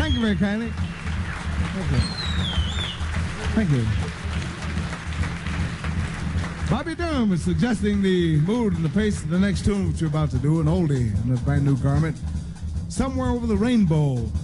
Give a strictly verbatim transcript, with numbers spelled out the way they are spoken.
Thank you very kindly. Thank you. Thank you. Bobby Durham is suggesting the mood and the pace of the next tune which you're about to do, an oldie in this brand new garment. Somewhere Over the Rainbow.